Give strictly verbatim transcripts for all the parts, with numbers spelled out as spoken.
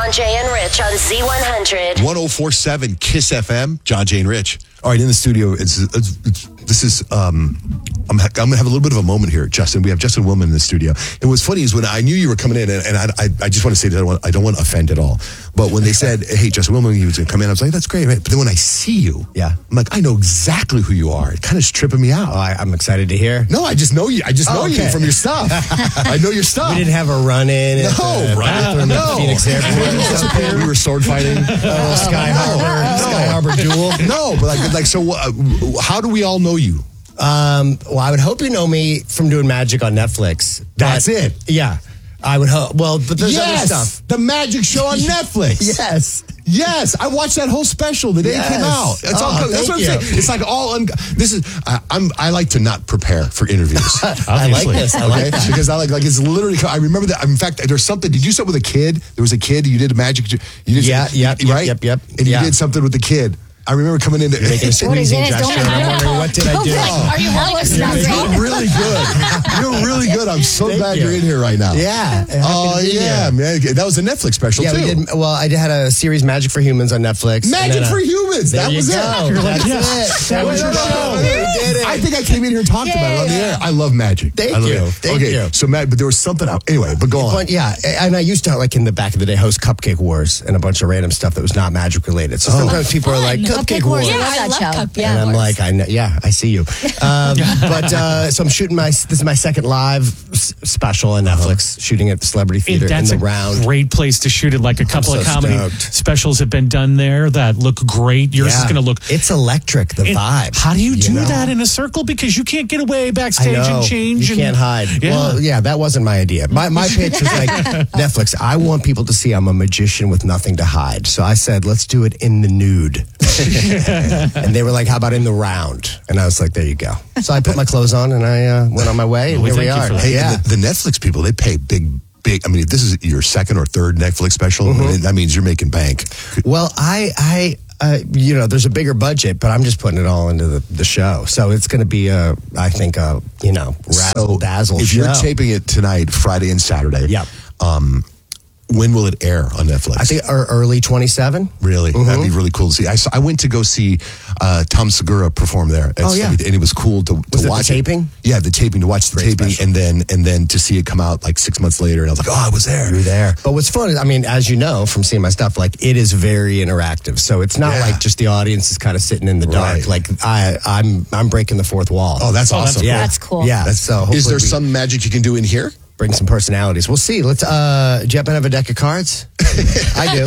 John, Jay, and Rich on Z one hundred. one oh four point seven Kiss F M. John, Jay, and Rich. All right, in the studio, it's, it's, it's this is, um, I'm, I'm going to have a little bit of a moment here, Justin. We have Justin Willman in the studio. And what's funny is when I knew you were coming in, and, and I, I, I just want to say that I don't, want, I don't want to offend at all. But when they said, hey, Justin Willman, he was going to come in, I was like, that's great, right? But then when I see you, yeah, I'm like, I know exactly who you are. It kind of is tripping me out. Oh, I, I'm excited to hear. No, I just know you. I just know oh, okay. you from your stuff. I know your stuff. We didn't have a run-in at no, the right? bathroom no. at Phoenix Airport. We were sword fighting. Oh, Sky Harbor. No. Sky Harbor duel. No, but like, like so uh, how do we all know you? Um, well, I would hope you know me from doing magic on Netflix. That's but, it. Yeah. I would hope. Well, but there's yes, other stuff. The magic show on Netflix. Yes. Yes, I watched that whole special the day yes. it came out. It's oh, all, that's what I'm you. saying. It's like all. Un- this is. Uh, I'm. I like to not prepare for interviews. I like this. I like okay? that because I like like it's literally. I remember that. In fact, there's something. Did you start with a kid? There was a kid. You did a magic. You did. Yeah. Yep. Right. Yep. Yep. And yeah. you did something with the kid. I remember coming in, making a squeezing gesture, and I'm wondering what did I do? Are you holding a You're really good. You're really good. I'm so Thank glad you. you're in here right now. Yeah. Oh yeah, man. That was a Netflix special yeah, too. We did, well, I had a series, Magic for Humans, on Netflix. Magic for a, Humans. That was go. it. That's yes. it. That was your show. We did it. I think I came in here and talked yeah, about it on the yeah. air. I love magic. Thank I love you. It. Thank okay, you. So, but there was something out. Anyway, but go on. But yeah, and I used to, like in the back of the day, host Cupcake Wars and a bunch of random stuff that was not magic related. So oh. sometimes people Fun. are like, Cupcake, Cupcake Wars. Yeah, I love that show. And Yeah, I'm like, I know, yeah, I see you. Um, but uh, so I'm shooting my, this is my second live s- special on Netflix, uh-huh. shooting at the Celebrity Theater in the a round. Great place to shoot it. Like a couple so of comedy stoked. specials have been done there that look great. Yours yeah. is going to look. It's electric, the it, vibe. How do you, you do know? that in a circle? Because you can't get away backstage I know. and change. You and, can't hide. Yeah. Well, yeah, that wasn't my idea. My, my pitch was like, Netflix, I want people to see I'm a magician with nothing to hide. So I said, let's do it in the nude. And they were like, how about in the round? And I was like, there you go. So I put my clothes on and I uh, went on my way. And well, here we are. Hey, yeah. the, the Netflix people, they pay big, big. I mean, if this is your second or third Netflix special, mm-hmm. I mean, that means you're making bank. Well, I, I, uh, you know, there's a bigger budget, but I'm just putting it all into the, the show. So it's going to be a, I think, a, you know, razzle dazzle if show. If you're taping it tonight, Friday and Saturday, yep. Um, when will it air on Netflix? I think early twenty-seven. Really? Mm-hmm. That'd be really cool to see. I, saw, I went to go see uh, Tom Segura perform there. Oh, yeah. And it was cool to, to was watch it the taping? It. Yeah, the taping, to watch the Great taping, special. and then and then to see it come out like six months later. And I was like, oh, I was there. You were there. But what's fun is, I mean, as you know from seeing my stuff, like it is very interactive. So it's not yeah. like just the audience is kind of sitting in the dark. Right. Like I, I'm I'm breaking the fourth wall. Oh, that's oh, awesome. That's, yeah. That's cool. Yeah. That's, so is there we some magic you can do in here? Bring some personalities. We'll see. Let's. Uh, do you happen to have a deck of cards? I do.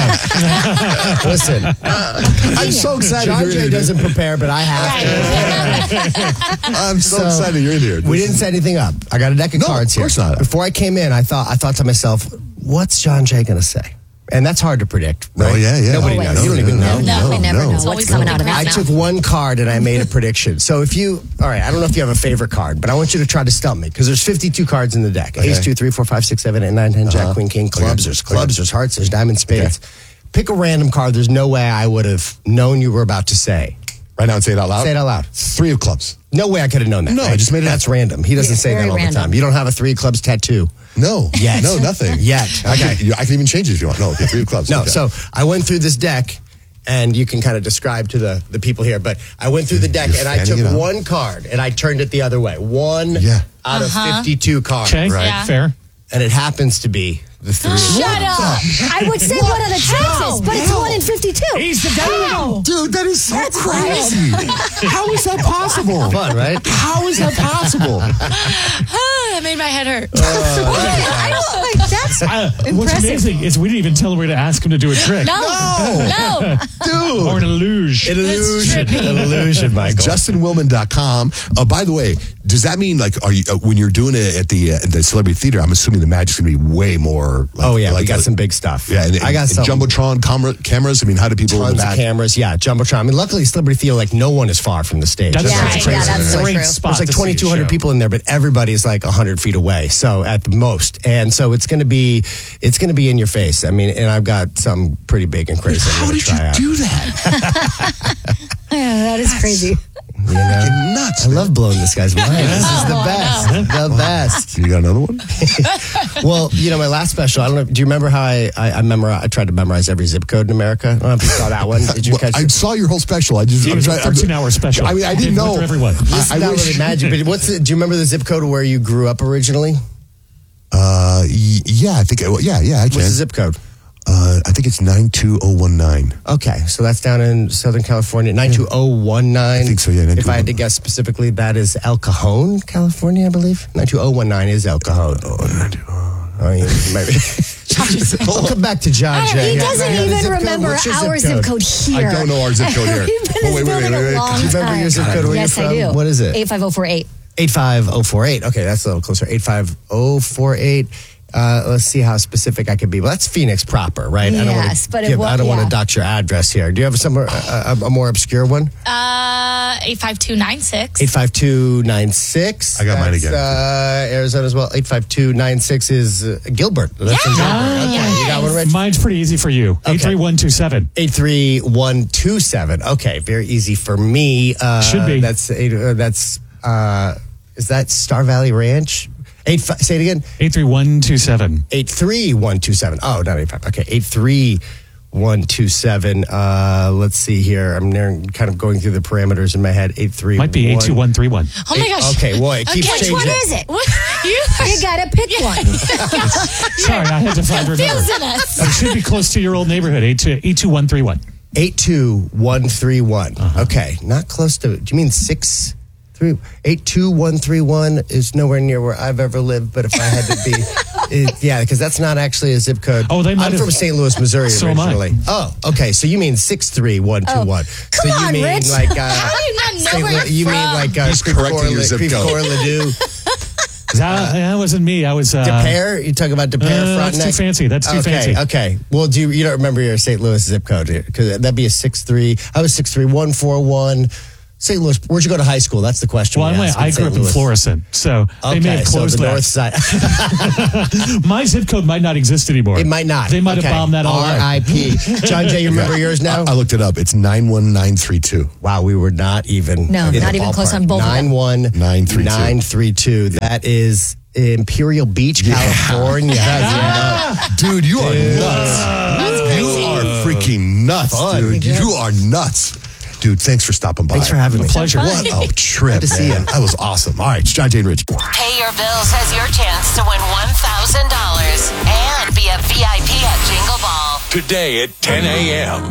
Okay. Listen, I'm so excited. John you're Jay in doesn't prepare, but I have Right. to. I'm so, So, excited you're in here. We didn't set anything up. I got a deck of No, cards of here. course not. Before I came in, I thought I thought to myself, what's John Jay going to say? And that's hard to predict, right? Oh, yeah, yeah. Nobody Always. knows. You don't even know. No, we never no. know what's coming out of I his took mouth. one card and I made a prediction. So if you, all right, I don't know if you have a favorite card, but I want you to try to stump me because there's fifty-two cards in the deck. Okay. Ace, two, three, four, five, six, seven, eight, nine, ten, Uh-huh. Jack, Queen, King, clubs. Okay. There's clubs, Okay. there's hearts, there's diamonds, spades. Pick a random card. There's no way I would have known you were about to say. Right now, and say it out loud. Say it out loud. Three of clubs. No way I could have known that. No, I just made it That's up. random. He doesn't Yeah, say that very all the random. time. You don't have a three of clubs tattoo. No. Yet. No, nothing. Yet. I Okay. can, I can even change it if you want. No, okay, three of clubs. No, Okay. so I went through this deck, and you can kind of describe to the, the people here, but I went through the deck, You're and I fanning took it out. one card, and I turned it the other way. One Yeah. out Uh-huh. of fifty-two cards. Okay, Right. Yeah. fair. And it happens to be the three. Shut up! I would say one of the Texas, but it's one in fifty-two. He's the guy. Dude, that is so That's crazy. How is that possible? Fun, right? How is that possible? That made my head hurt. I know, like, that's Uh, what's impressive. amazing is we didn't even tell her to ask him to do a trick. No, no. Dude. Or an illusion. An illusion. An illusion, Michael. Justin Willman dot com. Uh, by the way, does that mean like are you uh, when you're doing it at the uh, the Celebrity Theater? I'm assuming the magic's gonna be way more. Like, Oh, yeah, like, we got uh, some big stuff. Yeah, and, I got and some. jumbotron camera, cameras. I mean, how do people in Tons the of back? cameras, yeah, jumbotron. I mean, luckily, Celebrity Theater, like, no one is far from the stage. That's Yeah, right. yeah, crazy. that's It's a so great true. spot There's like to see a twenty-two hundred show. people in there, but everybody's like one hundred feet away. So at the most, and so it's going to be, it's going to be in your face. I mean, and I've got something pretty big and crazy. I'm How gonna did try you out. do that? Yeah, that is crazy. You know? Freaking nuts. I man. love blowing this guy's mind. This is the Oh, I best. The best. You got another one? Well, you know, my last special, I don't know. Do you remember how I I, I, memorize, I tried to memorize every zip code in America? I don't know if you saw that one. Did you Well, catch I it? saw your whole special. I just It I'm was a trying- I'm- thirteen-hour special. I mean, I didn't It went know. through everyone. It's I, I not wish, really magic, but what's the, do you remember the zip code of where you grew up originally? Uh, y- yeah, I think. Well, yeah, yeah, I can. What's the zip code? Uh, I think it's nine two oh one nine. Okay, so that's down in Southern California, nine two oh one nine. I think so, yeah, If I had to guess specifically, that is El Cajon, California, I believe. nine two oh one nine is El Cajon. Oh, I mean, maybe. We'll come back to John Jay. He Yeah, doesn't right, yeah, the even zip code. remember What's your our zip code here. I don't know our zip code here. We've been Oh, in wait, this wait, building wait, wait, a wait. long Do you remember time. your zip code? Where Yes, you're I from? do. What is it? eight five oh four eight. eight five oh four eight. Okay, that's a little closer. eight five oh four eight. Uh, let's see how specific I can be. Well, that's Phoenix proper, right? I don't wanna Yes, but it give, wa- I don't want yeah. to dot your address here. Do you have some uh, a, a more obscure one? Uh, eight five two nine six. eight five two nine six. I got mine That's, again. Uh, Arizona as well. eight five two nine six is uh, Gilbert. That's in Gilbert. Yeah. Okay, you got one, Rich? Mine's pretty easy for you. eight three one two seven. eight three one two seven. Okay, very easy for me. Uh, Should be. That's eight, uh, that's uh, is that Star Valley Ranch? Eight. Fi- say it again. eight three one two seven. Eight three one two seven. Oh, not eight five. Okay, eight three one two seven. Uh, let's see here. I'm near, kind of going through the parameters in my head. Eight three. Might be eight two one three one. Oh my gosh. Okay, well, it keeps Okay. changing. Which one is it? What? You, You gotta pick one. Sorry, I had to find remember. confusing us. It should be close to your old neighborhood. eight two one three one. Eight two one three one. Uh-huh. Okay, not close to. Do you mean six? Three, eight two one three one is nowhere near where I've ever lived, but if I had to be, it, yeah, because that's not actually a zip code. Oh, they might I'm have- from Saint Louis, Missouri So am I. originally. Oh, okay. So you mean six three one two one? So come you on, mean Rich. like uh, How do you not know Saint where Louis- you're you mean from? like uh, He's Creve correcting Coeur- your zip Creve code. Coeur Ladue, That, that wasn't me. I was. Uh, DePere? You talking about DePere Uh, Frontenac? that's too fancy. That's too okay, fancy. Okay. Well, do you, you don't remember your Saint Louis zip code? Because that'd be a six three. I was six three one four one. Saint Louis. Where'd you go to high school? That's the question. Well, we I, ask I in grew Saint up in Louis. Florissant, so they may Okay, have so closed the that. north side. My zip code might not exist anymore. It might not. They might Okay. have bombed that all R out. I P John Jay, you remember yours now? I, I looked it up. It's nine one nine three two. Wow, we were not even. No, in not the even close ballpark. on both of them. Nine one Nine three two. nine three two. That is Imperial Beach, California. Yeah. Dude, you are nuts. That's You crazy. are freaking nuts, Fun. dude. You are nuts. Dude, thanks for stopping by. Thanks for having me. Pleasure. What a trip, Good to see man. you. That was awesome. All right, it's John Jay and Rich. Pay your bills has your chance to win one thousand dollars and be a V I P at Jingle Ball. Today at ten a.m.